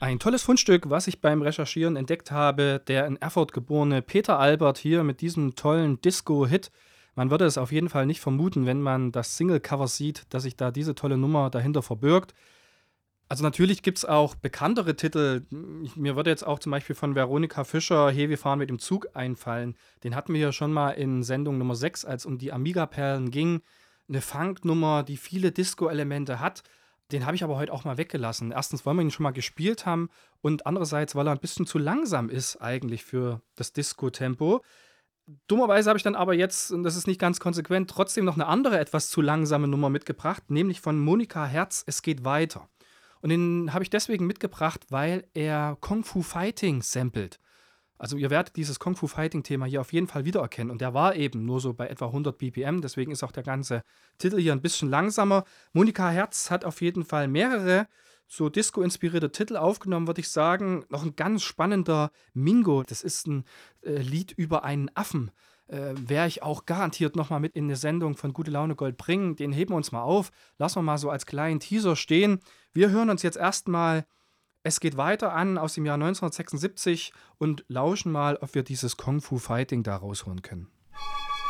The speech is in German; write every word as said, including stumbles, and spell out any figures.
Ein tolles Fundstück, was ich beim Recherchieren entdeckt habe, der in Erfurt geborene Peter Albert hier mit diesem tollen Disco-Hit. Man würde es auf jeden Fall nicht vermuten, wenn man das Single-Cover sieht, dass sich da diese tolle Nummer dahinter verbirgt. Also natürlich gibt es auch bekanntere Titel. Ich, mir würde jetzt auch zum Beispiel von Veronika Fischer „Hey, wir fahren mit dem Zug" einfallen. Den hatten wir ja schon mal in Sendung Nummer sechs, als um die Amiga-Perlen ging. Eine Funknummer, die viele Disco-Elemente hat. Den habe ich aber heute auch mal weggelassen. Erstens, weil wir ihn schon mal gespielt haben und andererseits, weil er ein bisschen zu langsam ist eigentlich für das Disco-Tempo. Dummerweise habe ich dann aber jetzt, und das ist nicht ganz konsequent, trotzdem noch eine andere, etwas zu langsame Nummer mitgebracht, nämlich von Monika Herz „Es geht weiter". Und den habe ich deswegen mitgebracht, weil er Kung Fu Fighting samplet. Also ihr werdet dieses Kung Fu Fighting-Thema hier auf jeden Fall wiedererkennen. Und der war eben nur so bei etwa hundert B P M, deswegen ist auch der ganze Titel hier ein bisschen langsamer. Monika Herz hat auf jeden Fall mehrere so Disco-inspirierte Titel aufgenommen, würde ich sagen. Noch ein ganz spannender Mingo, das ist ein äh, Lied über einen Affen. Äh, Werde ich auch garantiert nochmal mit in eine Sendung von Gute Laune Gold bringen. Den heben wir uns mal auf. Lassen wir mal so als kleinen Teaser stehen. Wir hören uns jetzt erstmal Es geht weiter an aus dem Jahr neunzehnhundertsechsundsiebzig und lauschen mal, ob wir dieses Kung Fu Fighting da rausholen können.